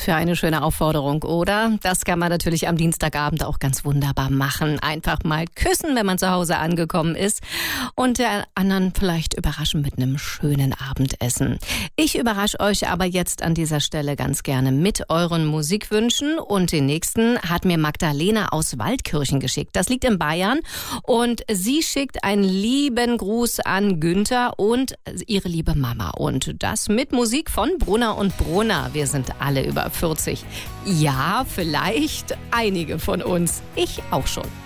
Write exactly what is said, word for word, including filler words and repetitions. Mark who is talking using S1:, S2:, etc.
S1: für eine schöne Aufforderung, oder? Das kann man natürlich am Dienstagabend auch ganz wunderbar machen. Einfach mal küssen, wenn man zu Hause angekommen ist und der anderen vielleicht überraschen mit einem schönen Abendessen. Ich überrasche euch aber jetzt an dieser Stelle ganz gerne mit euren Musikwünschen und den nächsten hat mir Magdalena aus Waldkirchen geschickt. Das liegt in Bayern und sie schickt einen lieben Gruß an Günther und ihre liebe Mama und das mit Musik von Brunner und Brunner. Wir sind alle über vierzig. Ja, vielleicht einige von uns. Ich auch schon.